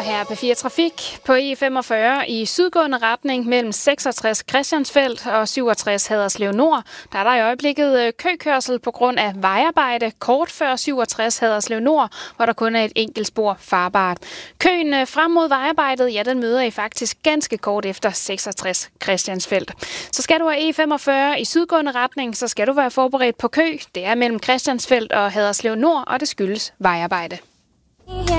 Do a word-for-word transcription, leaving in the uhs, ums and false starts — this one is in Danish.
her er P fire Trafik på E femogfyrre i sydgående retning mellem seksogtres Christiansfeld og syvogtres Haderslev Nord. Der er der i øjeblikket køkørsel på grund af vejarbejde kort før syvogtres Haderslev Nord, hvor der kun er et enkelt spor farbart. Køen frem mod vejarbejdet, ja, den møder I faktisk ganske kort efter seksogtres Christiansfeld. Så skal du have E femogfyrre i sydgående retning, så skal du være forberedt på kø. Det er mellem Christiansfeld og Haderslev Nord, og det skyldes vejarbejde.